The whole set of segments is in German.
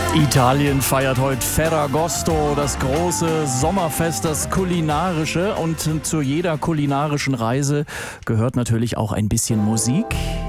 Italien feiert heute Ferragosto, das große Sommerfest, das kulinarische. Und zu jeder kulinarischen Reise gehört natürlich auch ein bisschen Musik.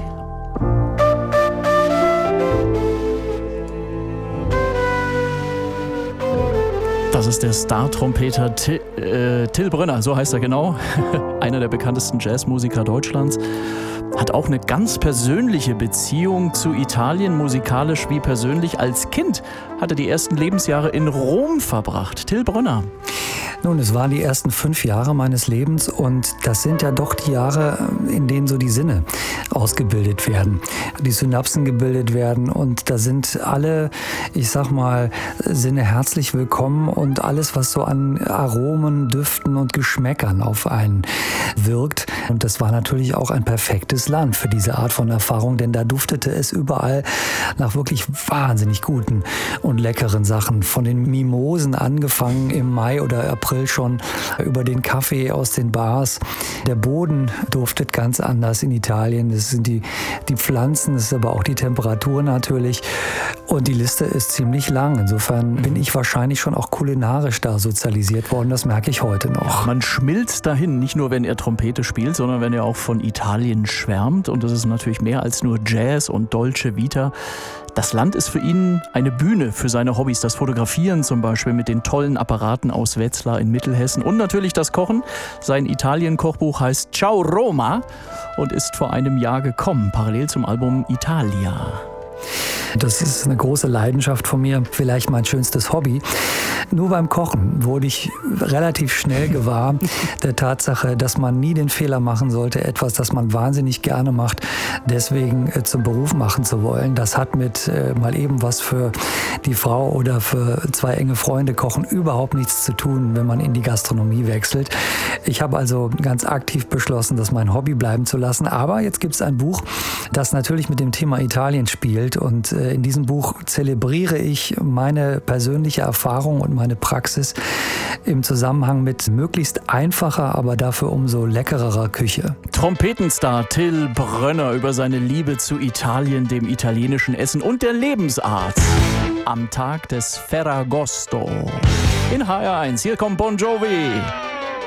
Das ist der Star-Trompeter Till Brönner, so heißt er genau. Einer der bekanntesten Jazzmusiker Deutschlands. Hat auch eine ganz persönliche Beziehung zu Italien, musikalisch wie persönlich. Als Kind hat er die ersten Lebensjahre in Rom verbracht. Till Brönner. Nun, es waren die ersten 5 Jahre meines Lebens und das sind ja doch die Jahre, in denen so die Sinne ausgebildet werden, die Synapsen gebildet werden und da sind alle, ich sag mal, Sinne herzlich willkommen und alles, was so an Aromen, Düften und Geschmäckern auf einen wirkt. Und das war natürlich auch ein perfektes Land für diese Art von Erfahrung, denn da duftete es überall nach wirklich wahnsinnig guten und leckeren Sachen. Von den Mimosen angefangen im Mai oder April schon, über den Kaffee aus den Bars. Der Boden duftet ganz anders in Italien. Das sind die Pflanzen, das ist aber auch die Temperatur natürlich. Und die Liste ist ziemlich lang. Insofern bin ich wahrscheinlich schon auch kulinarisch da sozialisiert worden. Das merke ich heute noch. Ja, man schmilzt dahin, nicht nur wenn er Trompete spielt, sondern wenn er auch von Italien schwärmt. Und das ist natürlich mehr als nur Jazz und Dolce Vita. Das Land ist für ihn eine Bühne für seine Hobbys. Das Fotografieren zum Beispiel mit den tollen Apparaten aus Wetzlar in Mittelhessen. Und natürlich das Kochen. Sein Italien-Kochbuch heißt Ciao Roma und ist vor einem Jahr gekommen, parallel zum Album Italia. Das ist eine große Leidenschaft von mir, vielleicht mein schönstes Hobby. Nur beim Kochen wurde ich relativ schnell gewahr der Tatsache, dass man nie den Fehler machen sollte, etwas, das man wahnsinnig gerne macht, deswegen zum Beruf machen zu wollen. Das hat mit mal eben was für die Frau oder für 2 enge Freunde kochen überhaupt nichts zu tun, wenn man in die Gastronomie wechselt. Ich habe also ganz aktiv beschlossen, das mein Hobby bleiben zu lassen. Aber jetzt gibt es ein Buch, das natürlich mit dem Thema Italien spielt und in diesem Buch zelebriere ich meine persönliche Erfahrung und meine Praxis im Zusammenhang mit möglichst einfacher, aber dafür umso leckererer Küche. Trompetenstar Till Brönner über seine Liebe zu Italien, dem italienischen Essen und der Lebensart. Am Tag des Ferragosto. In HR1, hier kommt Bon Jovi.